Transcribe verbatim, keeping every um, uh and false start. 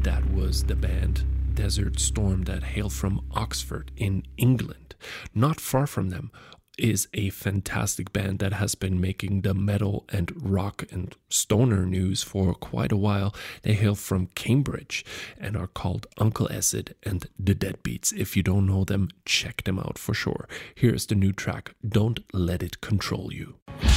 That was the band Desert Storm that hail from Oxford in England. Not far from them is a fantastic band that has been making the metal and rock and stoner news for quite a while. They hail from Cambridge and are called Uncle Acid and the Deadbeats. If you don't know them, check them out for sure. Here's the new track, Don't Let It Control You.